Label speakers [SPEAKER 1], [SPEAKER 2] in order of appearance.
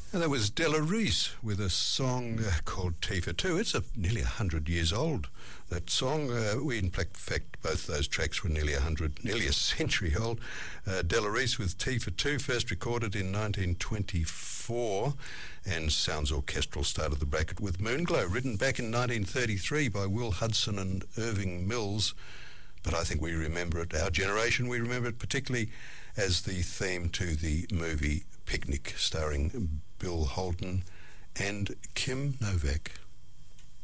[SPEAKER 1] And that was Della Reese with a song called Tea for Two. It's nearly 100 years old, that song. In fact, both those tracks were nearly a century old. Della Reese with Tea for Two, first recorded in 1924, and Sounds Orchestral started the bracket with Moonglow, written back in 1933 by Will Hudson and Irving Mills. But I think we remember it, our generation, we remember it particularly as the theme to the movie Picnic, starring Bill Holden and Kim Novak.